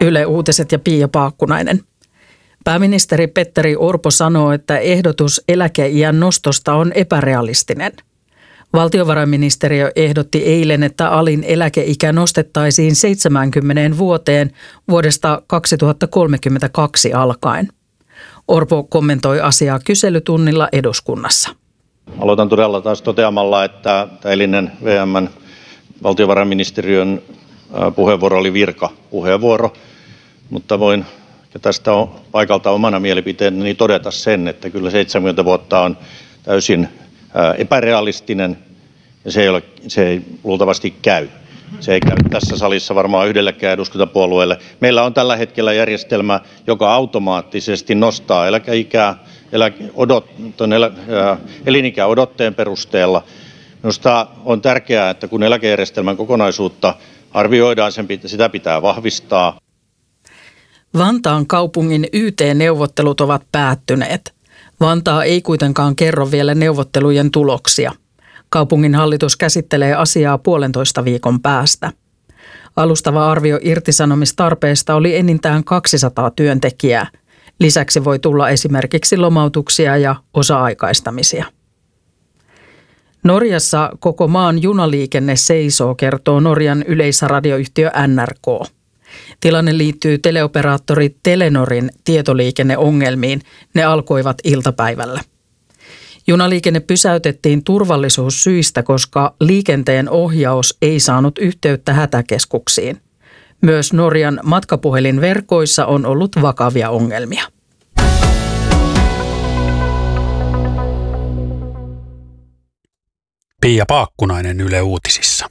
Yle Uutiset ja Pia Paakkunainen. Pääministeri Petteri Orpo sanoo, että ehdotus eläkeiän nostosta on epärealistinen. Valtiovarainministeriö ehdotti eilen, että alin eläkeikä nostettaisiin 70 vuoteen vuodesta 2032 alkaen. Orpo kommentoi asiaa kyselytunnilla eduskunnassa. Aloitan todella taas toteamalla, että eilinen VM:n valtiovarainministeriön puheenvuoro oli virkapuheenvuoro, mutta voin tästä paikalta omana mielipiteenäni todeta sen, että kyllä 70 vuotta on täysin epärealistinen ja se ei luultavasti käy. Se ei käy tässä salissa varmaan yhdellekään eduskuntapuolueelle. Meillä on tällä hetkellä järjestelmä, joka automaattisesti nostaa eläkeikää elinikäodotteen perusteella. Minusta on tärkeää, että kun eläkejärjestelmän kokonaisuutta arvioidaan, sitä pitää vahvistaa. Vantaan kaupungin YT-neuvottelut ovat päättyneet. Vantaa ei kuitenkaan kerro vielä neuvottelujen tuloksia. Kaupungin hallitus käsittelee asiaa 1,5 viikon päästä. Alustava arvio irtisanomistarpeesta oli enintään 200 työntekijää. Lisäksi voi tulla esimerkiksi lomautuksia ja osa-aikaistamisia. Norjassa koko maan junaliikenne seisoo, kertoo Norjan yleisradioyhtiö NRK. Tilanne liittyy teleoperaattori Telenorin tietoliikenneongelmiin. Ne alkoivat iltapäivällä. Junaliikenne pysäytettiin turvallisuussyistä, koska liikenteen ohjaus ei saanut yhteyttä hätäkeskuksiin. Myös Norjan matkapuhelinverkoissa on ollut vakavia ongelmia. Pia Paakkunainen Yle Uutisissa.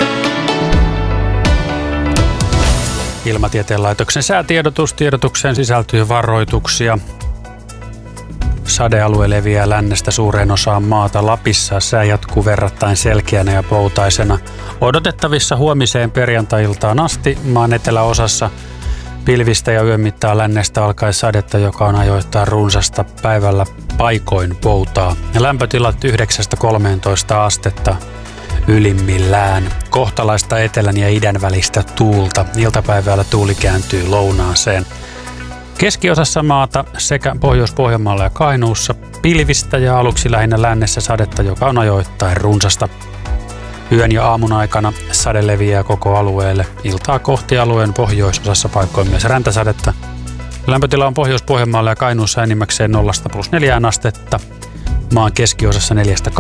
Ilmatieteen laitoksen säätiedotus. Tiedotukseen sisältyy varoituksia. Sadealue leviää lännestä suureen osaan maata. Lapissa sää jatkuu verrattain selkeänä ja poutaisena. Odotettavissa huomiseen perjantai-iltaan asti maan eteläosassa pilvistä ja yön mittaan lännestä alkaen sadetta, joka on ajoittain runsasta, päivällä paikoin poutaa. Lämpötilat 9-13 astetta ylimmillään. Kohtalaista etelän ja idän välistä tuulta. Iltapäivällä tuuli kääntyy lounaaseen. Keskiosassa maata sekä Pohjois-Pohjanmaalla ja Kainuussa pilvistä ja aluksi lähinnä lännessä sadetta, joka on ajoittain runsasta. Yön ja aamun aikana sade leviää koko alueelle. Iltaa kohti alueen pohjoisosassa paikoin myös räntäsadetta. Lämpötila on Pohjois-Pohjanmaalla ja Kainuussa enimmäkseen 0–4 astetta. Maan keskiosassa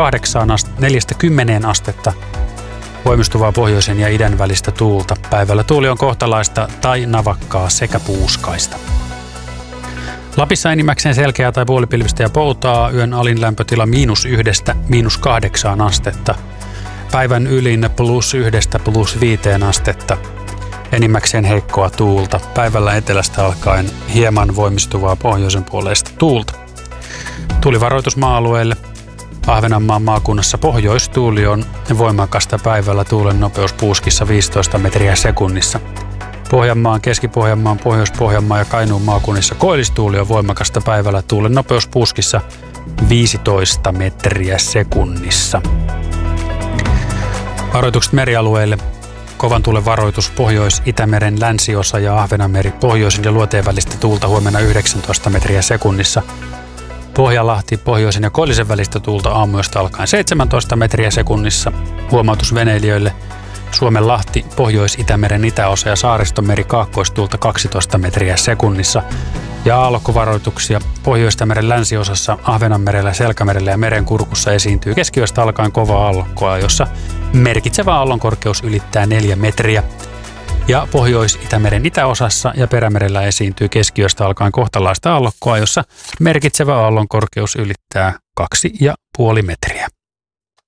4–10 astetta. Voimistuvaa pohjoisen ja idän välistä tuulta. Päivällä tuuli on kohtalaista tai navakkaa sekä puuskaista. Lapissa enimmäkseen selkeää tai puolipilvistä ja poutaa. Yön alin lämpötila -1––8 astetta. Päivän ylin +1–+5 astetta. Enimmäkseen heikkoa tuulta. Päivällä etelästä alkaen hieman voimistuvaa pohjoisen puoleista tuulta. Tuulivaroitus maa-alueelle. Ahvenanmaan maakunnassa pohjoistuuli on voimakasta. Päivällä tuulen nopeus puuskissa 15 metriä sekunnissa. Pohjanmaan, Keski-Pohjanmaan, Pohjois-Pohjanmaan ja Kainuun maakunnissa koillistuuli on voimakasta. Päivällä tuulen nopeus puuskissa 15 metriä sekunnissa. Varoitukset merialueille. Kovan tuulen varoitus Pohjois-Itämeren länsiosa ja Ahvenanmeri pohjoisen ja luoteen välistä tuulta huomenna 19 metriä sekunnissa. Pohjanlahti pohjoisen ja koillisen välistä tuulta aamuyöstä alkaen 17 metriä sekunnissa. Huomautus veneilijöille. Suomenlahti, Pohjois-Itämeren itäosa ja Saaristomeri kaakkoistuulta 12 metriä sekunnissa. Ja aallokkovaroituksia Pohjois-Itämeren länsiosassa, Ahvenanmerellä, Selkämerellä ja Merenkurkussa esiintyy keskiyöstä alkaen kovaa aallokkoa, jossa merkitsevä aallonkorkeus ylittää 4 metriä. Ja Pohjois-Itämeren itäosassa ja Perämerellä esiintyy keskiyöstä alkaen kohtalaista aallokkoa, jossa merkitsevä aallonkorkeus ylittää 2,5 metriä.